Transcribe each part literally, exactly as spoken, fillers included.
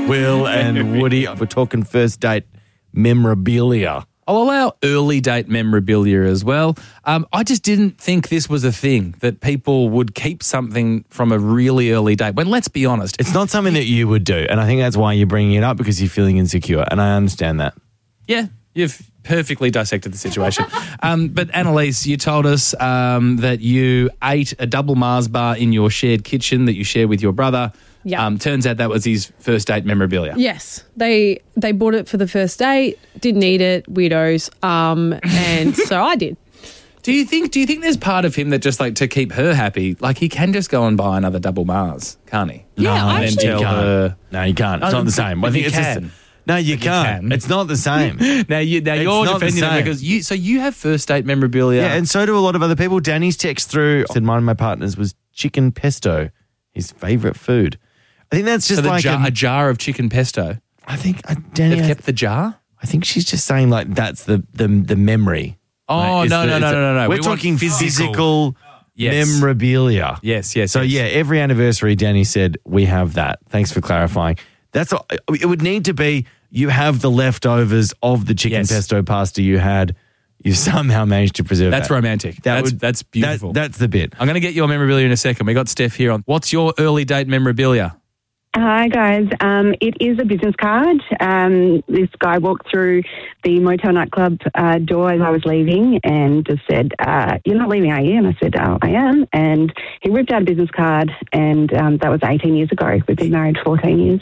Will and Woody. We're talking first date memorabilia. I'll allow early date memorabilia as well. Um, I just didn't think this was a thing, that people would keep something from a really early date. When, let's be honest. It's not something that you would do, and I think that's why you're bringing it up, because you're feeling insecure, and I understand that. Yeah, you've perfectly dissected the situation. um, but Annalise, you told us um, that you ate a double Mars bar in your shared kitchen that you share with your brother. Yeah. Um, turns out that was his first date memorabilia. Yes, they they bought it for the first date. Didn't eat it, weirdos. Um, and so I did. Do you think? Do you think there's part of him that just like to keep her happy? Like he can just go and buy another double Mars, can't he? Yeah, no, I and actually- tell you can't. her. No, you can't. It's Oh, not the same. but I think you it's just- can. no, you You can't. can. It's not the same. Now you now It's you're not the defending it same. because you. So you have first date memorabilia. Yeah, and so do a lot of other people. Danny's text through said mine and my partner's was chicken pesto, his favourite food. I think that's so just the like jar, an- a jar of chicken pesto. I think uh, Danny. They've has- kept the jar. I think she's just saying like that's the the the memory. Oh Like, it's no, the- no, it's no, the- no, no, no. We're We want talking physical. physical, Yes. memorabilia. Yes, yes. So yes. yeah, every anniversary, Danny said we have that. Thanks for clarifying. That's all, it. Would need to be you have the leftovers of the chicken Yes. pesto pasta you had. You somehow managed to preserve. That's that. romantic. That's that's beautiful. That, that's the bit. I'm going to get your memorabilia in a second. We got Steph here on. What's your early date memorabilia? Hi guys, um, it is a business card. Um, this guy walked through the motel nightclub uh, door as I was leaving and just said, uh, "You're not leaving, are you?" And I said, "Oh, I am." And he ripped out a business card, and um, that was eighteen years ago. We've been married fourteen years.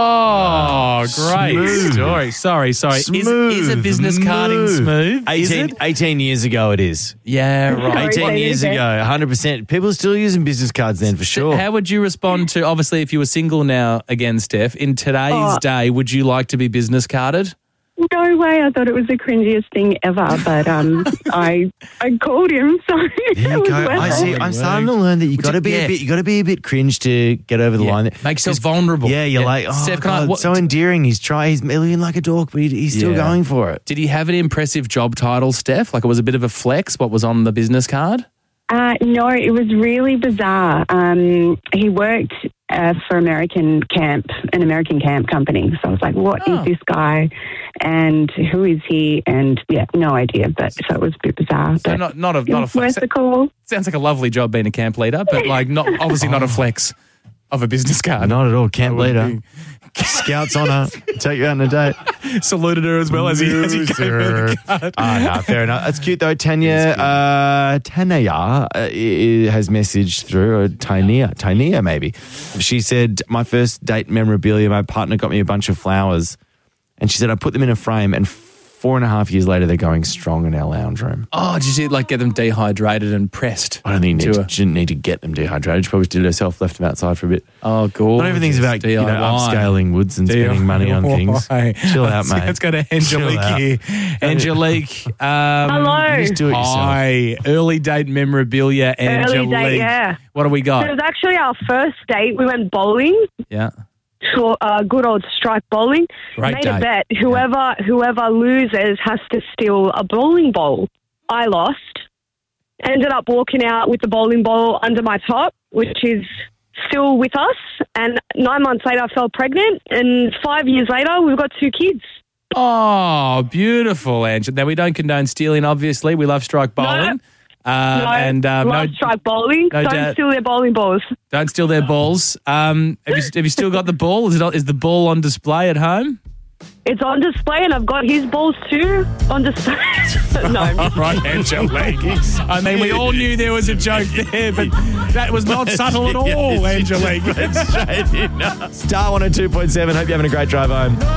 Oh, great Smooth. story. Sorry, sorry. Is, Smooth. is a business carding smooth? Is eighteen, it? eighteen years ago it is. Yeah, right. Sorry, eighteen say it years again. ago, one hundred percent. People are still using business cards then for sure. How would you respond to, obviously, if you were single now again, Steph, in today's Oh. day, would you like to be business carded? No way! I thought it was the cringiest thing ever, but um, I I called him, so There it you was go. worth I it. see. I'm starting to learn that you got to be yeah. a bit. You got to be a bit cringe to get over the Yeah. line. Make yourself Just- vulnerable. Yeah, you're Yeah. like, oh, Steph, can I- God, what- so endearing. He's trying. He's looking like a dork, but he, he's still Yeah. going for it. Did he have an impressive job title, Steph? Like it was a bit of a flex, what was on the business card? Uh, no, it was really bizarre. Um, he worked uh, for American Camp, an American camp company. So I was like, what Oh. is this guy and who is he? And yeah, no idea. But so it was a bit bizarre. So but not, not a, it not a was flex. worth the call. Sounds like a lovely job being a camp leader, but like not obviously not a flex of a business card. Not at all. Camp would leader. Scouts honour. Take you out on a date. Saluted her as well as he, as he gave her the card. Ah, no, fair enough. That's cute though. Tanya, uh, Tanya uh, i- i- has messaged through, or Tanya, Tanya maybe. She said, my first date memorabilia, my partner got me a bunch of flowers, and she said, I put them in a frame, and four and a half years later, they're going strong in our lounge room. Oh, did you like get them dehydrated and pressed? I don't think you to need a- to, she didn't need to get them dehydrated. She probably did it herself, left them outside for a bit. Oh, gorgeous. Not everything's about you know, D I Y. upscaling woods and spending money on things. Chill out, mate. Let's go to Chill Angelique out. here. Angelique. Um, Hello. Just do it yourself. Hi. Early date memorabilia, Angelique. date, yeah. What do we It got? was actually our first date. We went bowling, Yeah. to, uh, good old strike bowling. Great Made date. a bet. Whoever whoever loses has to steal a bowling ball. I lost. Ended up walking out with the bowling ball under my top, which is still with us. And nine months later, I fell pregnant. And five years later, we've got two kids. Oh, beautiful, Angela. Now, we don't condone stealing, obviously. We love strike bowling. Um, No, and um, love no, strike bowling. no Don't doubt. steal their bowling balls. don't steal their balls. Um, have, you, have you still got the ball? Is, it, is the ball on display at home? It's on display, and I've got his balls too on display. no, I'm just- Right, Angelique. I mean, we all knew there was a joke there, but that was not subtle at all, Angelique. Star one oh two point seven. Hope you're having a great drive home.